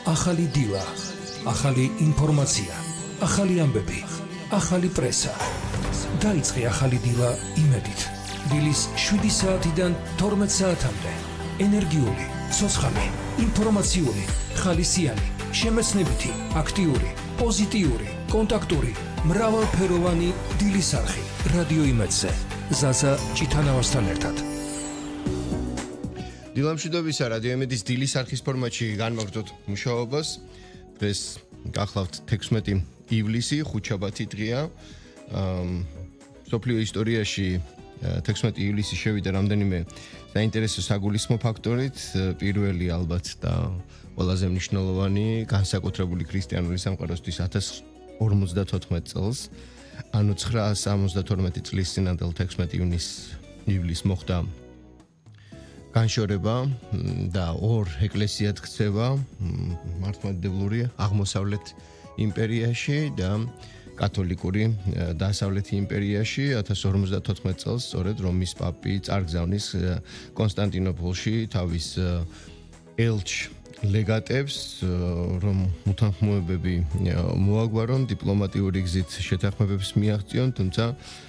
ახალი დილა, ახალი ინფორმაცია, ახალი ამბები, ახალი პრესა. დაიწყე ახალი დილა იმედით. დილის 7 საათიდან 12 საათამდე. ენერგიული, ცოცხალი, ინფორმაციული, ხალისიანი, შემეცნებითი, აქტიური, პოზიტიური, კონტაქტური, მრავალფეროვანი დილის არხი. რადიო იმედზე. ზაზა ჭითანავასთან ერთად. დილამშვიდობისა რადიო იმედის დილის არხის ფორმატში განმაგრძოთ მუშაობას. დღეს გახლავთ 16 ივლისი, ხუთშაბათი დღეა. სოფლიო ისტორიაში 16 ივლისი შევიდა რამდენიმე საინტერესო საგულისხმო ფაქტორით. პირველი ალბათ და ყველაზე მნიშვნელოვანი განსაკუთრებული ქრისტიანული სამყაროსთვის 1054 წელს, ანუ 972 წლის წინანდელ 16 ივლისს მოხდა განშორება და ორ ეკლესიად ქცევა მართლმადიდებლური აღმოსავლეთ იმპერიაში და კათოლიკური დასავლეთ იმპერიაში 1054 წელს სწორედ რომის პაპი წარგზავნის კონსტანტინოპოლში თავის ელჩ ლეგატებს, რომ უთანხმოებები მოაგვარონ, დიპლომატიური გზით შეთანხმებებს მიაღწიონ, თუმცა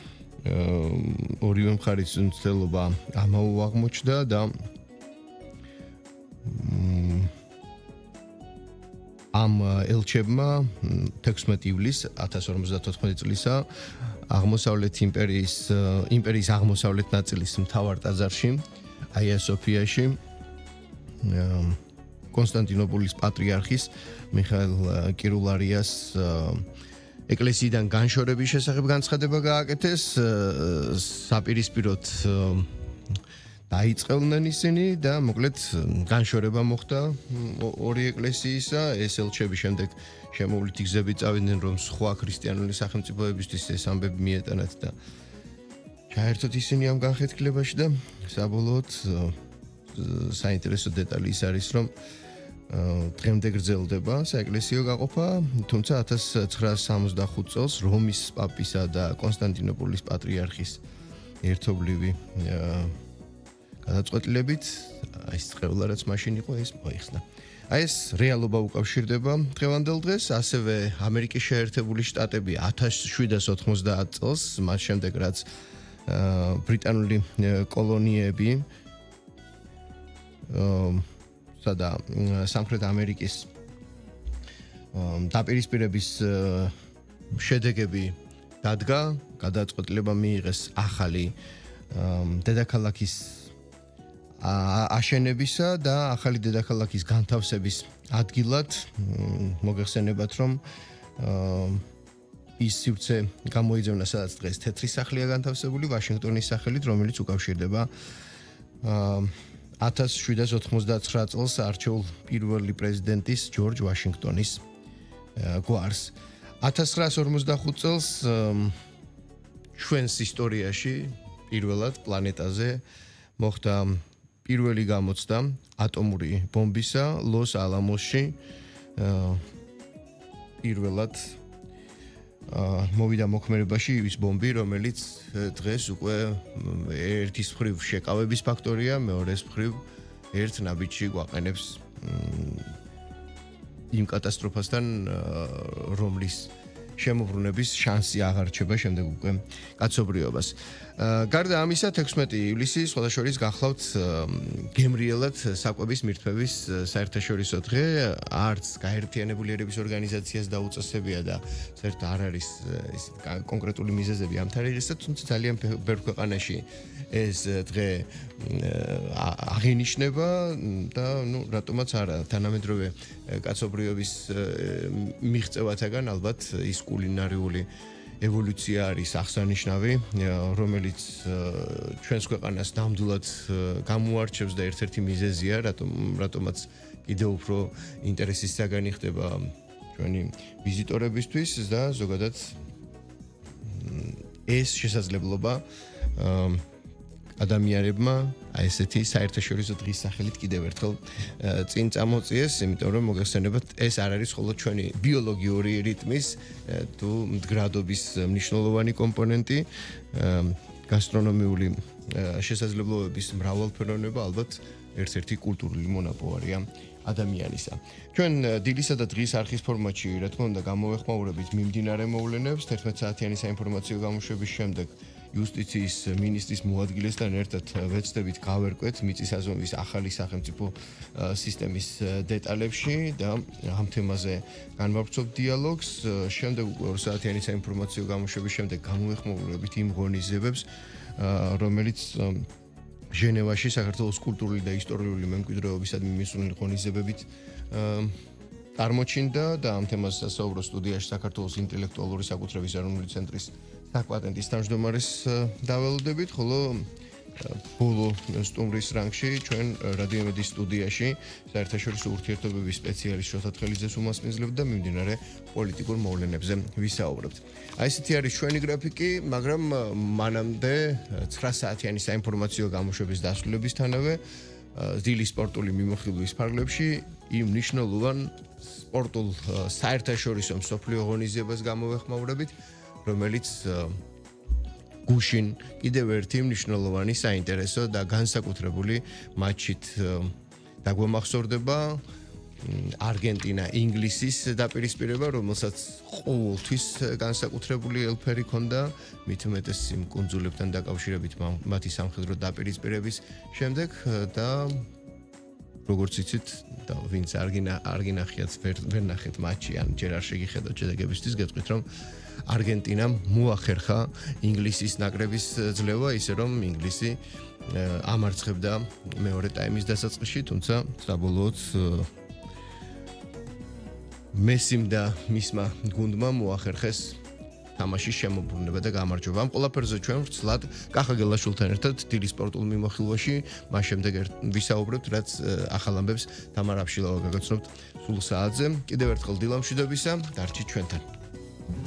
ორივე მხარის მცდელობა ამაო აღმოჩნდა და ამ ელჩებმა 16 ივლისს 1054 წლისა აღმოსავლეთ იმპერიის აღმოსავლეთ ნაწილის მთავარ ტაძარში, აია სოფიაში კონსტანტინოპოლის პატრიარქის მიხაილ კირულარიას ეკლესიიდან განშორების შესახებ განცხადება გააკეთეს. საპირისპიროდ დაიწყებდნენ ისინი და მოკლედ განშორება მოხდა ორი ეკლესიისა. ეს ელჩები შემდეგ შემოვლითი გზები წავიდნენ, რომ სხვა ქრისტიანული სახელმწიფოებისთვის ეს ამბები მიეტანათ და ჩაერთოთ ისინი ამ განხეთქილებაში და საბოლოოდ საინტერესო დეტალი ის არის, რომ დღემდე გრძელდება საეკლესიო გაყოფა, თუმცა 1965 წელს რომის პაპისა და კონსტანტინოპოლის პატრიარქის ერთობლივი გადაწყვეტილებით ეს წყევლა რაც მაშინ იყო ეს მოიხსნა. ეს რეალობა უკავშირდება დღევანდელ დღეს, ასევე ამერიკის შეერთებული შტატები 1790 წელს, მას შემდეგ რაც ბრიტანული კოლონიები და სამხრეთ ამერიკის დაპირისპირების შედეგები დადგა, გადაწყვეტილება მიიღეს ახალი დედაქალაქის აშენებისა და ახალი დედაქალაქის განთავსების ადგილად. მოგეხსენებათ, რომ ის სივრცე გამოიძევნა, სადაც დღეს თეთრი სახლია განთავსებული ვაშინგტონის სახელით, რომელიც უკავშირდება 1789 წელს არჩეულ პირველი პრეზიდენტის ჯორჯ ვაშინგტონის გვარს. 1945 წელს ჩვენს ისტორიაში პირველად პლანეტაზე მოხდა პირველი გამოცდა ატომური ბომბისა ლოს ალამოსში. პირველად მოვიდა მოქმედებაში ის ბომბი, რომელიც დღეს უკვე ერთის მხრივ შეკავების ფაქტორია, მეორეს მხრივ ერთ ნაბიჯში გვაყენებს იმ კატასტროფასთან, რომლის შემოbrunების შანსი აღარ რჩება შემდეგ უკვე კაცობრიობას. გარდა ამისა 16 ივლისი სხვადასხვა გახლავთ გემრიელად საკვების მირთმევის საერთაშორისო დღე. არც გაერთიანებული ერების ორგანიზაციას დაუწესებია და საერთოდ არ არის კონკრეტული მიზეზები ამ თარიღისა, თუმცა ძალიან ბევრ ქვეყანაში ეს დღე აღინიშნება და რატომაც არა, თანამედროვე კაცობრიობის მიღწევათაგან ალბათ ის კულინარიული ევოლუცია არის აღსანიშნავი, რომელიც ჩვენს ქვეყანას ნამდვილად გამოარჩევს და ერთ-ერთი მიზეზია, რატომაც კიდევ უფრო ინტერესის საგანი ხდება ჩვენი ვიზიტორებისთვის და ზოგადად ეს შესაძლებლობა ადამიანებმა ესეთი საერთაშორისო დღის სახელით კიდევ ერთხელ წინ წამოწიეს, იმიტომ რომ მოგეხსენებათ, ეს არ არის მხოლოდ ჩვენი ბიოლოგიური რიტმის თუ მდგრადობის მნიშვნელოვანი კომპონენტი, გასტრონომიული შესაძლებლობების მრავალფეროვნება ალბათ ერთ-ერთი კულტურული მონაპოვარია ადამიანისა. ჩვენ დილისა და დღის არხის ფორმატში, რა თქმა უნდა, გამოვეხმაურებით მიმდინარე მოვლენებს 11 საათიანი საინფორმაციო გამოშვების შემდეგ იუსტიციის მინისტრის მოადგილესთან ერთად ვეცდებით გავერკვეთ მიწისაზომვის ახალი სახელმწიფო სისტემის დეტალებში და ამ თემაზე განვავრცობთ დიალოგს. შემდეგ უკვე 2 საათიანი საინფორმაციო გამოშვების შემდეგ გამოვეხმაურებით იმ ღონისძიებებს, რომელიც ჟენევაში საქართველოს კულტურული და ისტორიული მემკვიდრეობისადმი მისული ღონისძიებებით წარმოჩინდა და ამ თემაზე სასაუბრო სტუდიაში საქართველოს ინტელექტუალური საკუთრების ეროვნული ცენტრის საკპატენტის თავმჯდომარის დაველოდებით, ხოლო ბოლო სტუმრის რანგში ჩვენ რადიო იმედის სტუდიაში საერთაშორისო ურთიერთობების სპეციალისტ შოთა თხელიძეს უმასპინძლებთ და მიმდინარე პოლიტიკურ მოვლენებზე ვისაუბრებთ. აი ესეთი არის ჩვენი გრაფიკი, მაგრამ მანამდე 9 საათიანი საინფორმაციო გამოშვების დასრულებისთანავე დილის სპორტული მიმოხილვის ფარგლებში იმ მნიშვნელოვან სპორტულ საერთაშორისო მსოფლიო ღონისძიებას გამოვეხმაურებით, რომელიც გუშინ კიდევ ერთი მნიშვნელოვანი საინტერესო და განსაკუთრებული მატჩით დაგვემახსოვრდება არგენტინა ინგლისის დაპირისპირება, რომელსაც ყოველთვის განსაკუთრებული ელფერი ჰქონდა, მით უმეტეს იმ კუნძულებთან დაკავშირებით მათი სამხედრო დაპირისპირების შემდეგ და როგორც იცით და ვინც არ გინახიათ ვერ ნახეთ მატჩი, ან ჯერ არ შეგიხედოთ შედეგებისთვის, გეტყვით რომ არგენტინამ მოახერხა ინგლისის ნაკრების ძლევა, ისე რომ ინგლისი ამარცხებდა მეორე ტაიმის დასაწყისში, თუმცა საბოლოოდ მესიმ და მისმა გუნდმა მოახერხეს თამაშის შემოbrunება და გამარჯვება. ამ ყველაფერზე ჩვენ ვრცლად კახა გელაშვილთან ერთად დილის სპორტულ მიმოხილვაში, მას შემდეგ ვისაუბრებთ, რაც ახალ ამბებს თამარ აბშილავა გაგაცნობთ სულ საათზე. კიდევ ერთხელ დილამშვიდობისა, დარჩით ჩვენთან.